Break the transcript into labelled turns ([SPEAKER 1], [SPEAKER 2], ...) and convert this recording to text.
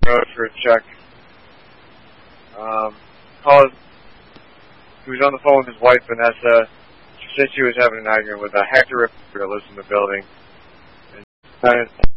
[SPEAKER 1] road for a check. Called. He was on the phone with his wife, Vanessa. She said she was having an argument with a Hector that lives in the building. And